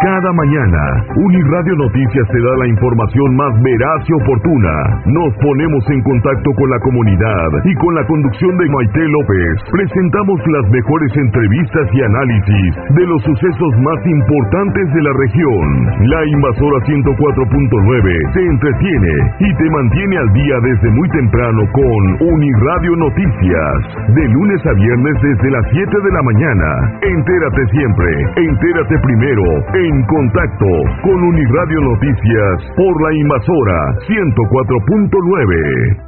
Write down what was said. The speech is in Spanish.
Cada mañana, Uniradio Noticias te da la información más veraz y oportuna. Nos ponemos en contacto con la comunidad y con la conducción de Maite López presentamos las mejores entrevistas y análisis de los sucesos más importantes de la región. La Invasora 104.9 te entretiene y te mantiene al día desde muy temprano con Uniradio Noticias, de lunes a viernes desde las 7 de la mañana. Entérate siempre, entérate primero, en contacto con Uniradio Noticias por la Invasora 104.9.